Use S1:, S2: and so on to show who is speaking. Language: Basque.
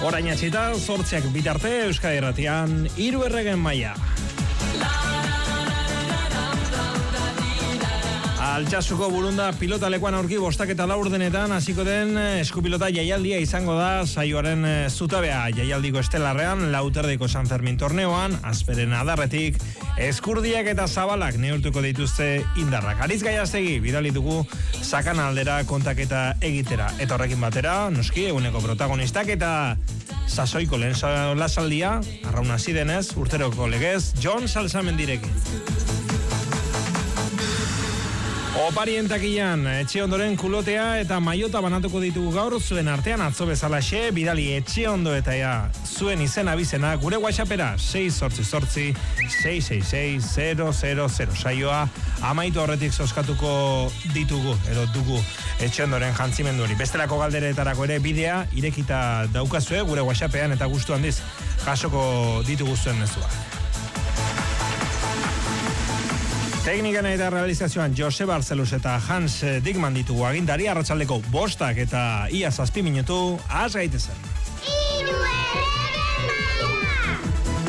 S1: Orain atxita, 8 bitarte Euskadi Irratian 3 erregen maila. Altsasuko Burunda pilota lekuan aurki 5:04 hasiko den eskupilota jaialdia izango da saioaren zutabea. Jaialdiko estelarrean Lauterdiko San Fermin torneoan, Azperen adarretik, eskurdiak eta zabalak neurtuko dituzte indarrak. Ariz Gaiastegi bidali dugu Sakana aldera kontaketa egitera. Eta horrekin batera, noski, eguneko protagonistak eta sasoiko lehen solasaldia, arraun hasi denez, urteroko legez, Jon Salsamendirekin. Oparien takilan, etxe ondoren kulotea eta maiota banatuko ditugu gaur, zuen artean atzo bezalaxe, bidali etxe ondo eta zuen izen abizena, gure WhatsAppera 688-666-000. Saioa amaitu horretik zozkatuko ditugu, edo dugu etxe ondoren jantzimendu hori. Bestelako galderetarako ere bidea irekita daukazue, gure WhatsAppean eta gustu handiz jasoko ditugu zuen mezua. Teknikan eta realizazioan Jose Barcelus eta Hans Dickman ditugu agindari, arratsaldeko 5 eta ia 7 minutu, has gaitezen.